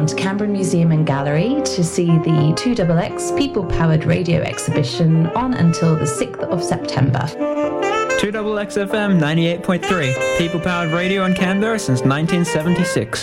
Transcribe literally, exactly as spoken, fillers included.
to Canberra Museum and Gallery to see the two X X People Powered Radio exhibition on until the sixth of September. two X X F M ninety-eight point three, People Powered Radio in Canberra since nineteen seventy-six.